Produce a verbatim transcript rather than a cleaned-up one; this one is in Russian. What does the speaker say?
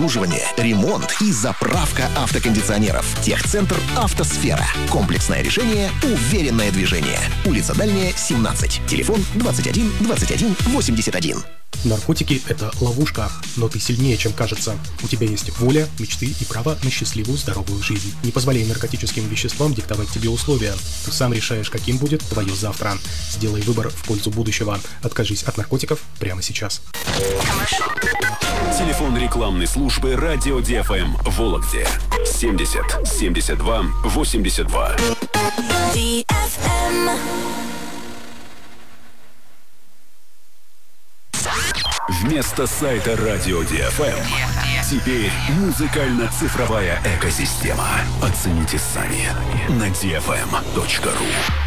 обслуживание, ремонт и заправка автокондиционеров. Техцентр «Автосфера». Комплексное решение, уверенное движение. Улица Дальняя, семнадцать. Телефон двадцать один двадцать один восемьдесят один. Наркотики – это ловушка, но ты сильнее, чем кажется. У тебя есть воля, мечты и право на счастливую, здоровую жизнь. Не позволяй наркотическим веществам диктовать тебе условия. Ты сам решаешь, каким будет твое завтра. Сделай выбор в пользу будущего. Откажись от наркотиков прямо сейчас. Телефон рекламной службы «Радио Ди Эф Эм» в Вологде. семьдесят семьдесят два восемьдесят два. Ди Эф Эм. Вместо сайта «Радио Ди Эф Эм» теперь музыкально-цифровая экосистема. Оцените сами на ди эф эм точка ру.